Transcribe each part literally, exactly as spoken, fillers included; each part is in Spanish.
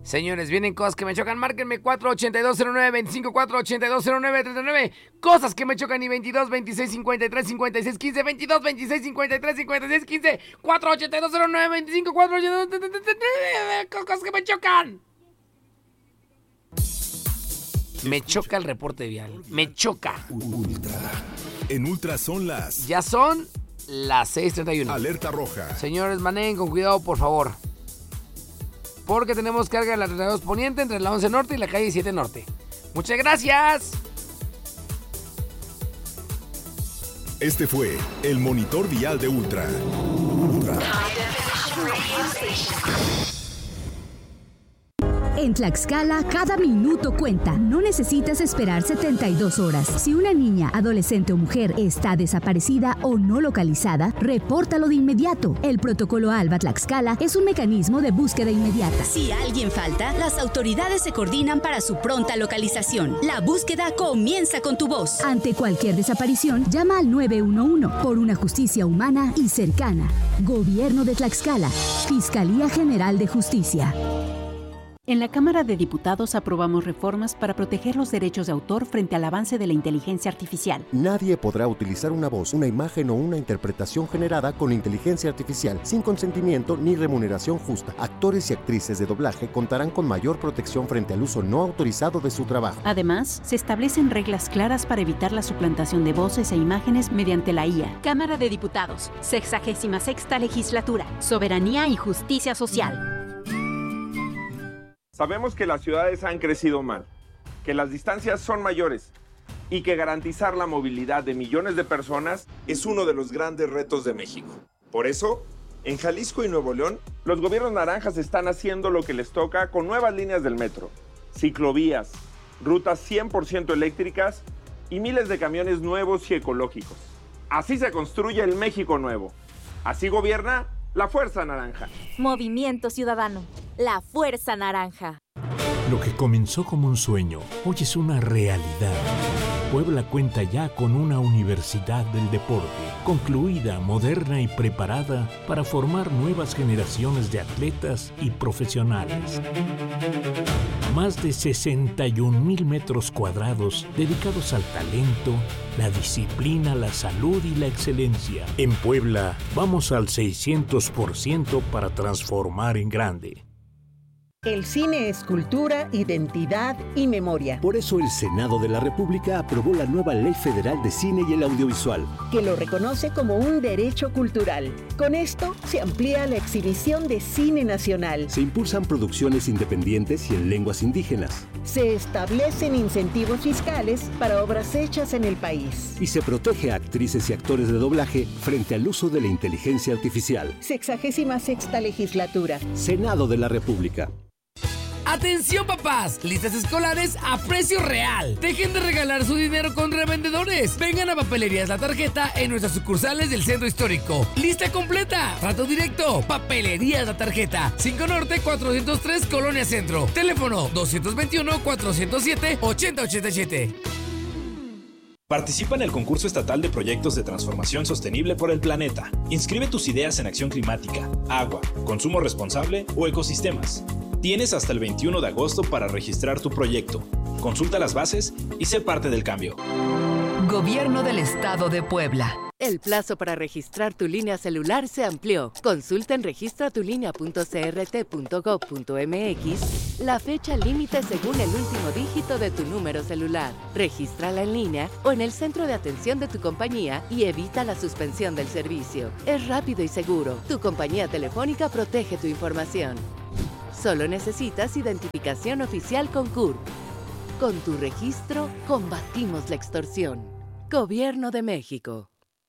Señores, vienen cosas que me chocan. Márquenme cuatro ochenta y dos cero nueve veinticinco, cuatro ochenta y dos cero nueve treinta y nueve. Cosas que me chocan y veintidós veintiséis cincuenta y tres cincuenta y seis quince, veintidós veintiséis cincuenta y tres cincuenta y seis quince, cuatro ochenta y dos cero nueve veinticinco, cuatro ochenta y dos treinta y nueve. Cosas que me chocan. Me choca el reporte vial. Me choca. Ultra. En Ultra son las... Ya son las seis treinta y uno. Alerta roja. Señores, manejen con cuidado, por favor. Porque tenemos carga en la treinta y dos Poniente entre la once Norte y la calle siete Norte. Muchas gracias. Este fue el monitor vial de Ultra. Ultra. En Tlaxcala, cada minuto cuenta. No necesitas esperar setenta y dos horas. Si una niña, adolescente o mujer está desaparecida o no localizada, repórtalo de inmediato. El protocolo ALBA Tlaxcala es un mecanismo de búsqueda inmediata. Si alguien falta, las autoridades se coordinan para su pronta localización. La búsqueda comienza con tu voz. Ante cualquier desaparición, llama al nueve uno uno por una justicia humana y cercana. Gobierno de Tlaxcala. Fiscalía General de Justicia. En la Cámara de Diputados aprobamos reformas para proteger los derechos de autor frente al avance de la inteligencia artificial. Nadie podrá utilizar una voz, una imagen o una interpretación generada con inteligencia artificial sin consentimiento ni remuneración justa. Actores y actrices de doblaje contarán con mayor protección frente al uso no autorizado de su trabajo. Además, se establecen reglas claras para evitar la suplantación de voces e imágenes mediante la I A. Cámara de Diputados, sexagésima sexta Legislatura, Soberanía y Justicia Social. Sabemos que las ciudades han crecido mal, que las distancias son mayores y que garantizar la movilidad de millones de personas es uno de los grandes retos de México. Por eso, en Jalisco y Nuevo León, los gobiernos naranjas están haciendo lo que les toca con nuevas líneas del metro, ciclovías, rutas cien por ciento eléctricas y miles de camiones nuevos y ecológicos. Así se construye el México nuevo. Así gobierna la Fuerza Naranja. Movimiento Ciudadano. La Fuerza Naranja. Lo que comenzó como un sueño, hoy es una realidad. Puebla cuenta ya con una universidad del deporte, concluida, moderna y preparada para formar nuevas generaciones de atletas y profesionales. Más de sesenta y un mil metros cuadrados dedicados al talento, la disciplina, la salud y la excelencia. En Puebla, vamos al seiscientos por ciento para transformar en grande. El cine es cultura, identidad y memoria. Por eso el Senado de la República aprobó la nueva Ley Federal de Cine y el Audiovisual, que lo reconoce como un derecho cultural. Con esto se amplía la exhibición de cine nacional. Se impulsan producciones independientes y en lenguas indígenas. Se establecen incentivos fiscales para obras hechas en el país. Y se protege a actrices y actores de doblaje frente al uso de la inteligencia artificial. Sexagésima sexta Legislatura. Senado de la República. ¡Atención, papás! Listas escolares a precio real. Dejen de regalar su dinero con revendedores. Vengan a Papelerías La Tarjeta en nuestras sucursales del Centro Histórico. Lista completa. Trato directo. Papelerías La Tarjeta. cinco Norte cuatrocientos tres Colonia Centro. Teléfono dos dos uno, cuatro cero siete, ocho cero ocho siete. Participa en el concurso estatal de proyectos de transformación sostenible por el planeta. Inscribe tus ideas en acción climática, agua, consumo responsable o ecosistemas. Tienes hasta el veintiuno de agosto para registrar tu proyecto. Consulta las bases y sé parte del cambio. Gobierno del Estado de Puebla. El plazo para registrar tu línea celular se amplió. Consulta en registra tu línea punto c r t punto gob punto m x la fecha límite según el último dígito de tu número celular. Regístrala en línea o en el centro de atención de tu compañía y evita la suspensión del servicio. Es rápido y seguro. Tu compañía telefónica protege tu información. Solo necesitas identificación oficial con C U R P. Con tu registro, combatimos la extorsión. Gobierno de México.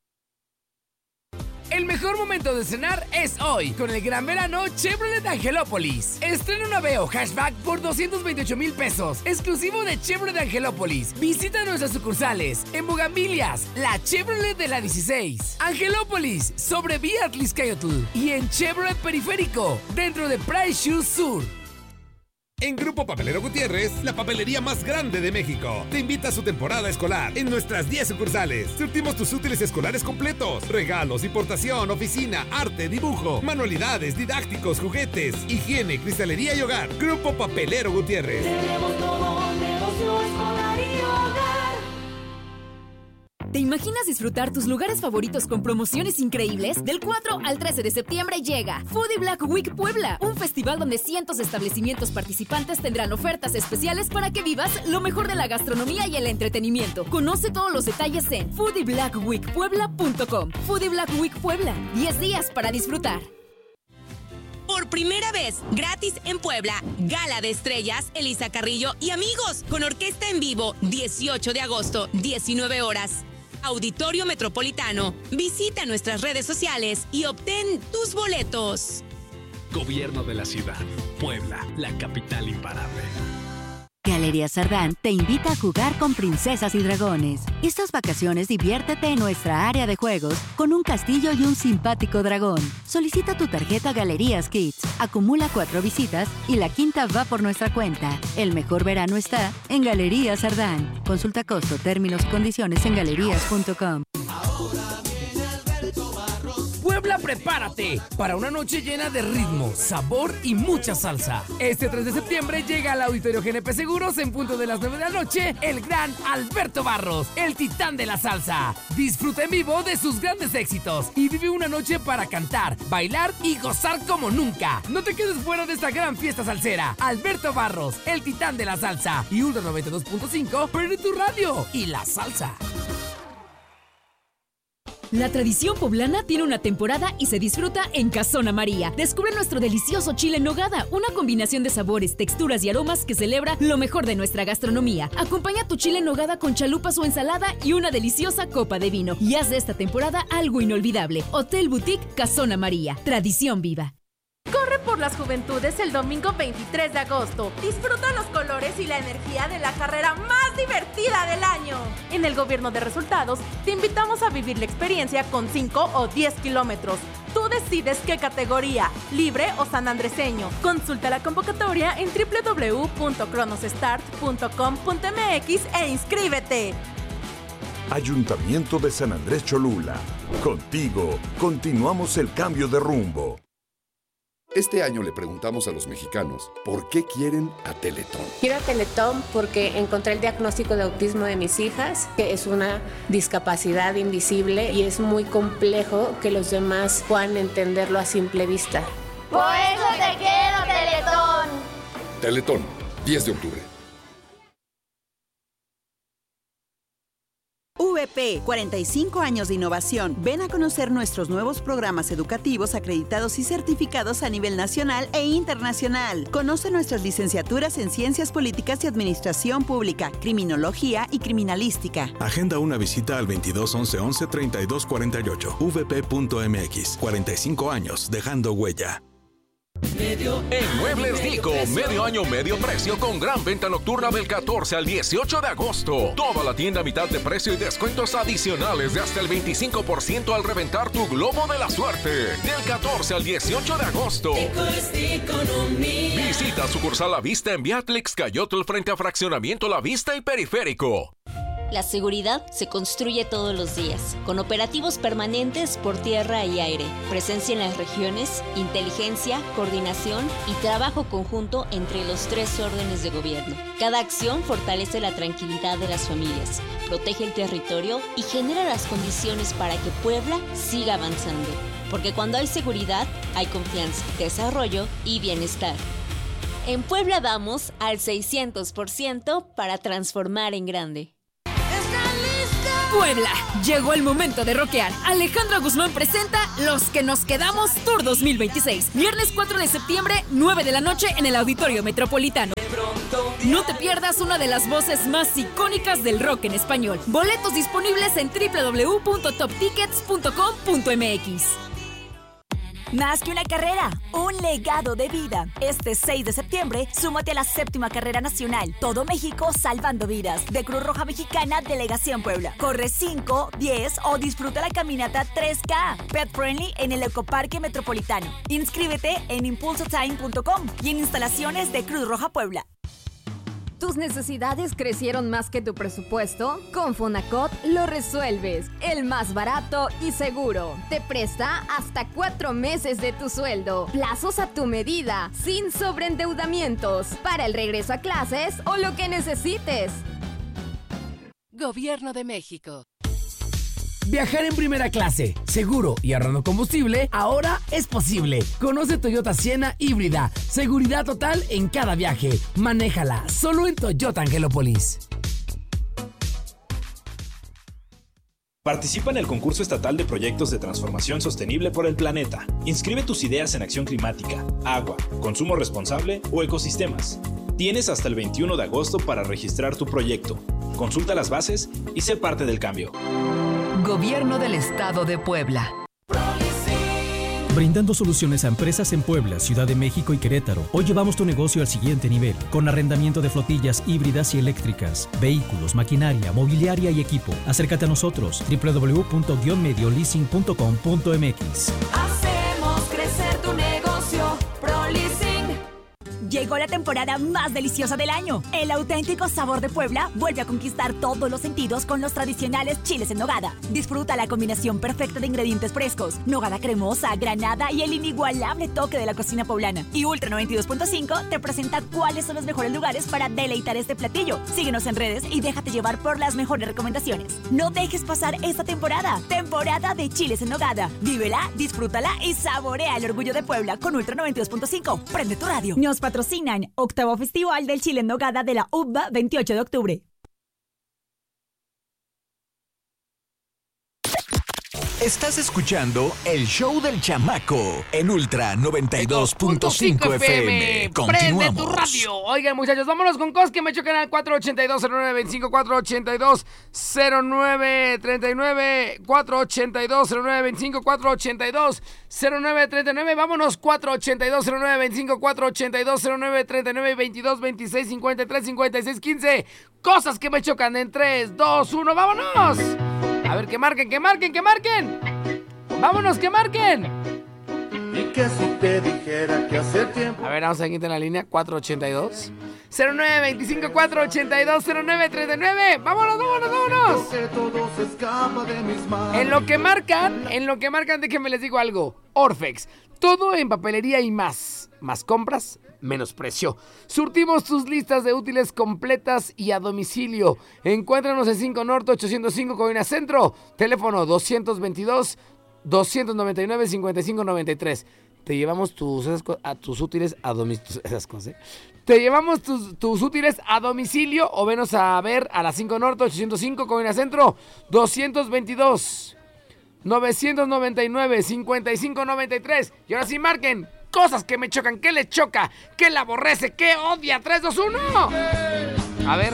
El mejor momento de cenar es hoy, con el gran verano Chevrolet Angelópolis. Estrena un Aveo Hatchback por doscientos veintiocho mil pesos, exclusivo de Chevrolet Angelópolis. Visita nuestras sucursales en Bugambilias, la Chevrolet de la dieciséis, Angelópolis, sobre Vía Atlixcayotl y en Chevrolet Periférico, dentro de Price Shoes Sur. En Grupo Papelero Gutiérrez, la papelería más grande de México, te invita a su temporada escolar en nuestras diez sucursales. Surtimos tus útiles escolares completos, regalos, importación, oficina, arte, dibujo, manualidades, didácticos, juguetes, higiene, cristalería y hogar. Grupo Papelero Gutiérrez. Tenemos todo, negocio escolar y hogar. ¿Te imaginas disfrutar tus lugares favoritos con promociones increíbles? Del cuatro al trece de septiembre llega Foodie Black Week Puebla, un festival donde cientos de establecimientos participantes tendrán ofertas especiales para que vivas lo mejor de la gastronomía y el entretenimiento. Conoce todos los detalles en foodie black week puebla punto com. Foodie Black Week Puebla, diez días para disfrutar. Por primera vez, gratis en Puebla, Gala de Estrellas, Elisa Carrillo y amigos, con orquesta en vivo, dieciocho de agosto, diecinueve horas. Auditorio Metropolitano. Visita nuestras redes sociales y obtén tus boletos. Gobierno de la Ciudad. Puebla, la capital imparable. Galerías Sardán te invita a jugar con princesas y dragones. Estas vacaciones diviértete en nuestra área de juegos con un castillo y un simpático dragón. Solicita tu tarjeta Galerías Kids, acumula cuatro visitas y la quinta va por nuestra cuenta. El mejor verano está en Galerías Sardán. Consulta costo, términos y condiciones en galerías punto com. Puebla, prepárate para una noche llena de ritmo, sabor y mucha salsa. Este tres de septiembre llega al Auditorio G N P Seguros en punto de las nueve de la noche el gran Alberto Barros, el titán de la salsa. Disfruta en vivo de sus grandes éxitos y vive una noche para cantar, bailar y gozar como nunca. No te quedes fuera de esta gran fiesta salsera. Alberto Barros, el titán de la salsa y Ultra noventa y dos punto cinco, prende tu radio y la salsa. La tradición poblana tiene una temporada y se disfruta en Casona María. Descubre nuestro delicioso chile en nogada, una combinación de sabores, texturas y aromas que celebra lo mejor de nuestra gastronomía. Acompaña tu chile en nogada con chalupas o ensalada y una deliciosa copa de vino. Y haz de esta temporada algo inolvidable. Hotel Boutique Casona María. Tradición viva. Corre por las juventudes el domingo veintitrés de agosto. Disfruta los colores y la energía de la carrera más divertida del año. En el Gobierno de Resultados te invitamos a vivir la experiencia con cinco o diez kilómetros. Tú decides qué categoría, libre o sanandreseño. Consulta la convocatoria en doble u doble u doble u punto cronosstart punto com punto m x e inscríbete. Ayuntamiento de San Andrés Cholula. Contigo, continuamos el cambio de rumbo. Este año le preguntamos a los mexicanos por qué quieren a Teletón. Quiero a Teletón porque encontré el diagnóstico de autismo de mis hijas, que es una discapacidad invisible y es muy complejo que los demás puedan entenderlo a simple vista. Por eso te quiero, Teletón. Teletón, diez de octubre. V P, cuarenta y cinco años de innovación. Ven a conocer nuestros nuevos programas educativos acreditados y certificados a nivel nacional e internacional. Conoce nuestras licenciaturas en Ciencias Políticas y Administración Pública, Criminología y Criminalística. Agenda una visita al veintidós once once treinta y dos cuarenta y ocho. v p punto m x. cuarenta y cinco años, dejando huella. Medio en Muebles Dico, medio año, medio precio con gran venta nocturna del catorce al dieciocho de agosto. Toda la tienda a mitad de precio y descuentos adicionales de hasta el veinticinco por ciento al reventar tu globo de la suerte. Del catorce al dieciocho de agosto. Dico es economía. Visita sucursal La Vista en Beatrix Cayotl frente a Fraccionamiento La Vista y Periférico. La seguridad se construye todos los días, con operativos permanentes por tierra y aire, presencia en las regiones, inteligencia, coordinación y trabajo conjunto entre los tres órdenes de gobierno. Cada acción fortalece la tranquilidad de las familias, protege el territorio y genera las condiciones para que Puebla siga avanzando. Porque cuando hay seguridad, hay confianza, desarrollo y bienestar. En Puebla vamos al seiscientos por ciento para transformar en grande. Puebla, llegó el momento de rockear. Alejandra Guzmán presenta Los que nos quedamos Tour dos mil veintiséis. Viernes cuatro de septiembre, nueve de la noche en el Auditorio Metropolitano. No te pierdas una de las voces más icónicas del rock en español. Boletos disponibles en doble u doble u doble u punto top tickets punto com punto m x. Más que una carrera, un legado de vida. Este seis de septiembre, súmate a la séptima carrera nacional Todo México Salvando Vidas de Cruz Roja Mexicana Delegación Puebla. Corre cinco, diez o disfruta la caminata tres K. Pet Friendly en el Ecoparque Metropolitano. Inscríbete en impulso time punto com y en instalaciones de Cruz Roja Puebla. ¿Tus necesidades crecieron más que tu presupuesto? Con Fonacot lo resuelves. El más barato y seguro. Te presta hasta cuatro meses de tu sueldo. Plazos a tu medida, sin sobreendeudamientos. Para el regreso a clases o lo que necesites. Gobierno de México. Viajar en primera clase, seguro y ahorrando combustible, ahora es posible. Conoce Toyota Sienna híbrida. Seguridad total en cada viaje. Manéjala solo en Toyota Angelópolis. Participa en el concurso estatal de proyectos de transformación sostenible por el planeta. Inscribe tus ideas en acción climática, agua, consumo responsable o ecosistemas. Tienes hasta el veintiuno de agosto para registrar tu proyecto. Consulta las bases y sé parte del cambio. Gobierno del Estado de Puebla. Brindando soluciones a empresas en Puebla, Ciudad de México y Querétaro. Hoy llevamos tu negocio al siguiente nivel, con arrendamiento de flotillas híbridas y eléctricas, vehículos, maquinaria, mobiliaria y equipo. Acércate a nosotros, doble u doble u doble u punto medio leasing punto com punto m x. Hacemos crecer tu negocio, ProLeasing. Llegó la temporada más deliciosa del año. El auténtico sabor de Puebla vuelve a conquistar todos los sentidos con los tradicionales chiles en nogada. Disfruta la combinación perfecta de ingredientes frescos, nogada cremosa, granada y el inigualable toque de la cocina poblana. Y Ultra noventa y dos punto cinco te presenta cuáles son los mejores lugares para deleitar este platillo. Síguenos en redes y déjate llevar por las mejores recomendaciones. No dejes pasar esta temporada. Temporada de chiles en nogada. Vívela, disfrútala y saborea el orgullo de Puebla con Ultra noventa y dos punto cinco. Prende tu radio. Nos patrocinan Octavo Festival del Chile en Nogada de la U B A veintiocho de octubre. Estás escuchando el show del chamaco en Ultra noventa y dos punto cinco F M. Continuamos. Prende tu radio. Oigan, muchachos, vámonos con cosas que me chocan al cuatro ochenta y dos cero nueve veinticinco, cuatro ochenta y dos cero nueve treinta y nueve, cuatro ochenta y dos cero nueve veinticinco, cuatro ochenta y dos cero nueve treinta y nueve. Vámonos, cuatro ochenta y dos cero nueve veinticinco, cuatro ochenta y dos cero nueve treinta y nueve, veintidós veintiséis cincuenta y tres cincuenta y seis quince. Cosas que me chocan en tres, dos, uno, vámonos. A ver, que marquen, que marquen, que marquen. Vámonos, que marquen. Y que si te dijera que hace tiempo. A ver, vamos a seguir en la línea cuatro ochenta y dos cero nueve veinticinco, cuatro ochenta y dos cero nueve treinta y nueve. Vámonos, vámonos, vámonos. Que todo se escapa de mis manos. En lo que marcan, en lo que marcan, déjenme les digo algo. Orfex, todo en papelería y más. Más compras, menos precio. Surtimos tus listas de útiles completas y a domicilio. Encuéntranos en cinco Norte ochocientos cinco Colina Centro. Teléfono doscientos veintidós, doscientos noventa y nueve, cincuenta y cinco noventa y tres. Te llevamos tus, esas, a tus útiles a domicilio. Esas cosas, ¿eh? Te llevamos tus, tus útiles a domicilio o venos a ver a la cinco Norte ochocientos cinco Colina Centro. doscientos veintidós, novecientos noventa y nueve, cincuenta y cinco noventa y tres. Y ahora sí marquen. Cosas que me chocan, que le choca, que la aborrece, que odia. tres, dos, uno. A ver.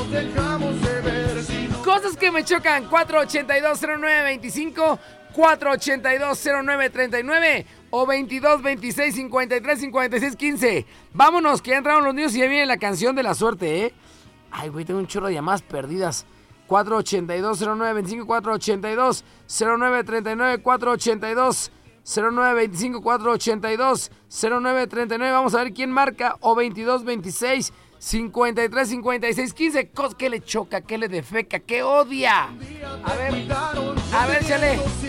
Cosas que me chocan. cuatro ochenta y dos cero nueve veinticinco, cuatro ochenta y dos cero nueve treinta y nueve o veintidós veintiséis cincuenta y tres cincuenta y seis quince. Vámonos, que ya entraron los niños y ya viene la canción de la suerte, ¿eh? Ay, güey, tengo un chorro de llamadas perdidas. cuatro ochenta y dos cero nueve veinticinco, cuatro ochenta y dos cero nueve treinta y nueve, cuatro ochenta y dos cero nueve veinticinco, cuatro ochenta y dos cero nueve treinta y nueve. Vamos a ver quién marca. O veintidós veintiséis cincuenta y tres cincuenta y seis quince. ¿Qué le choca? ¿Qué le defeca? ¿Qué odia? A ver, a ver, chale.